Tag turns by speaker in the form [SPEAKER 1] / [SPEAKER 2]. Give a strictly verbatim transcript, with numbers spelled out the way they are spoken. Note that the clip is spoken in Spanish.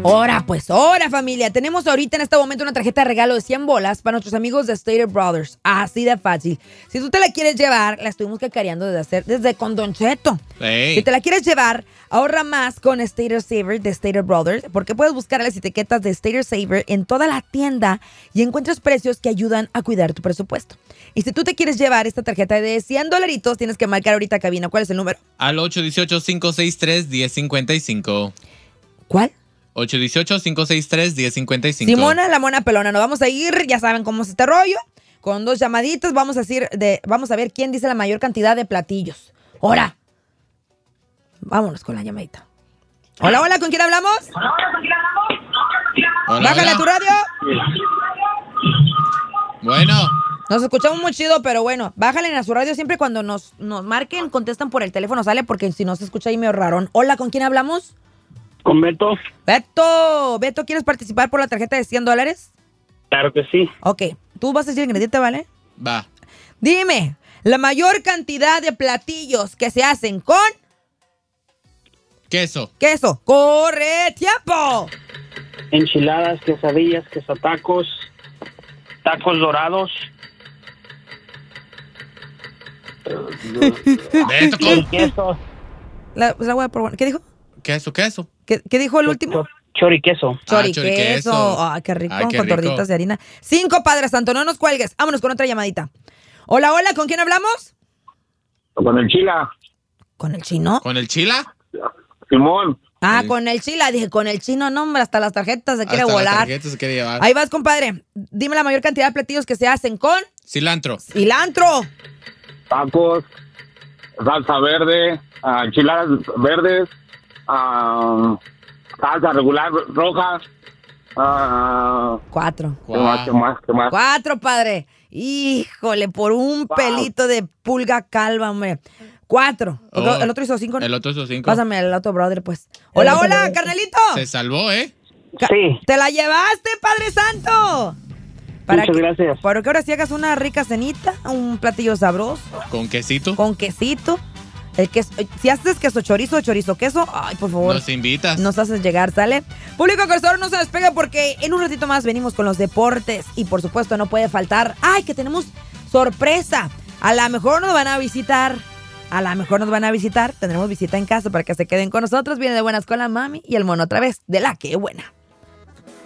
[SPEAKER 1] Ahora, pues, ahora, familia. Tenemos ahorita en este momento una tarjeta de regalo de cien bolas para nuestros amigos de Stater Brothers. Así de fácil. Si tú te la quieres llevar, la estuvimos cacareando desde hacer, desde con Don Cheto.
[SPEAKER 2] Hey.
[SPEAKER 1] Si te la quieres llevar, ahorra más con Stater Saver de Stater Brothers, porque puedes buscar las etiquetas de Stater Saver en toda la tienda y encuentras precios que ayudan a cuidar tu presupuesto. Y si tú te quieres llevar esta tarjeta de cien dolaritos, tienes que marcar ahorita cabina. ¿Cuál es el número?
[SPEAKER 2] Al ocho uno ocho, cinco seis tres, uno cero cinco cinco.
[SPEAKER 1] ¿Cuál?
[SPEAKER 2] ocho uno ocho, cinco seis tres, uno cero cinco cinco.
[SPEAKER 1] Simona, la mona pelona. Nos vamos a ir, ya saben cómo es este rollo, con dos llamaditas. Vamos a decir de, vamos a ver quién dice la mayor cantidad de platillos. ¡Hora! Vámonos con la llamadita. Hola, hola, ¿con quién hablamos?
[SPEAKER 3] Hola, hola, ¿con quién hablamos?
[SPEAKER 2] Hola,
[SPEAKER 1] Bájale
[SPEAKER 2] hola.
[SPEAKER 1] a tu radio.
[SPEAKER 2] Bueno.
[SPEAKER 1] Nos escuchamos muy chido, pero bueno, bájale a su radio siempre cuando nos, nos marquen, contestan por el teléfono, sale, porque si no se escucha ahí medio rarón. Hola, ¿con quién hablamos?
[SPEAKER 3] Con Beto.
[SPEAKER 1] Beto, Beto, ¿quieres participar por la tarjeta de cien dólares?
[SPEAKER 3] Claro que sí.
[SPEAKER 1] Ok, tú vas a decir el ingrediente, ¿vale?
[SPEAKER 2] Va.
[SPEAKER 1] Dime, la mayor cantidad de platillos que se hacen con
[SPEAKER 2] Queso.
[SPEAKER 1] queso. ¡Corre, tiempo!
[SPEAKER 3] Enchiladas, quesadillas, quesatacos, tacos dorados,
[SPEAKER 2] Beto, ¿cómo?
[SPEAKER 3] el queso,
[SPEAKER 1] La, la voy a probar. ¿Qué dijo?
[SPEAKER 2] Queso, queso.
[SPEAKER 1] ¿Qué, qué dijo el último?
[SPEAKER 3] choriqueso.
[SPEAKER 1] Choriqueso.
[SPEAKER 2] choriqueso.
[SPEAKER 1] Ay, qué rico,
[SPEAKER 2] Ay, qué
[SPEAKER 1] con
[SPEAKER 2] rico.
[SPEAKER 1] tortitas de harina. Cinco, Padre Santo, no nos cuelgues. Vámonos con otra llamadita. Hola, hola, ¿con quién hablamos?
[SPEAKER 4] Con el Chila.
[SPEAKER 1] ¿Con el chino?
[SPEAKER 2] ¿Con el chila?
[SPEAKER 4] Simón.
[SPEAKER 1] Ah,
[SPEAKER 2] Sí.
[SPEAKER 1] con el chila. Dije, con el chino, no, hombre, hasta las tarjetas se quiere
[SPEAKER 2] Hasta las
[SPEAKER 1] volar.
[SPEAKER 2] tarjetas se quiere llevar.
[SPEAKER 1] Ahí vas, compadre. Dime la mayor cantidad de platillos que se hacen con
[SPEAKER 2] Cilantro.
[SPEAKER 1] cilantro.
[SPEAKER 4] Tacos. Salsa verde. ah, enchiladas verdes. ah, salsa regular roja. ah,
[SPEAKER 1] Cuatro.
[SPEAKER 4] ¿Qué más? ¿Qué más? ¿Qué más?
[SPEAKER 1] Cuatro, padre. Híjole, por un
[SPEAKER 4] Wow.
[SPEAKER 1] pelito de pulga calva, hombre. Cuatro. El,
[SPEAKER 2] Oh.
[SPEAKER 1] el otro hizo cinco.
[SPEAKER 2] El otro hizo cinco.
[SPEAKER 1] Pásame el otro brother, pues. Hola, hola, carnalito.
[SPEAKER 2] Se salvó, ¿eh?
[SPEAKER 1] Ca-
[SPEAKER 3] Sí.
[SPEAKER 1] ¡Te la llevaste, Padre Santo! Para
[SPEAKER 3] Muchas
[SPEAKER 1] que,
[SPEAKER 3] gracias.
[SPEAKER 1] Para que ahora sí hagas una rica cenita, un platillo sabroso,
[SPEAKER 2] Con quesito.
[SPEAKER 1] con quesito. El queso, si haces queso chorizo, chorizo queso, ay, por favor.
[SPEAKER 2] Nos invitas.
[SPEAKER 1] Nos haces llegar, ¿sale? Público conocedor, no se despegue porque en un ratito más venimos con los deportes. Y por supuesto no puede faltar, ¡ay, que tenemos sorpresa! A lo mejor nos van a visitar, a lo mejor nos van a visitar, tendremos visita en casa para que se queden con nosotros. Viene de buenas con la mami y el mono otra vez, de la que buena.